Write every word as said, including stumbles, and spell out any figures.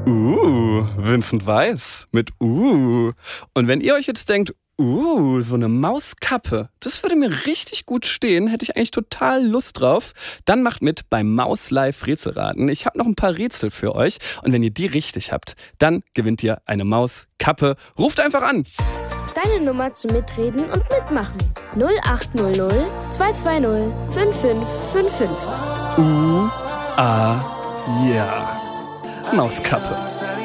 Uh, Vincent Weiss mit Uh. Und wenn ihr euch jetzt denkt, Uh, so eine Mauskappe, das würde mir richtig gut stehen, hätte ich eigentlich total Lust drauf, dann macht mit beim Maus Live Rätselraten. Ich habe noch ein paar Rätsel für euch und wenn ihr die richtig habt, dann gewinnt ihr eine Mauskappe. Ruft einfach an! Deine Nummer zum Mitreden und Mitmachen. null acht null null zwei zwei null fünf fünf fünf fünf. Uh, ah, ja. Mauskappe.